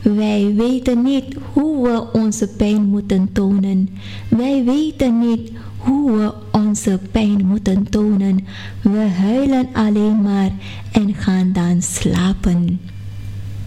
Wij weten niet hoe we onze pijn moeten tonen. Wij weten niet hoe we onze pijn moeten tonen. We huilen alleen maar en gaan dan slapen.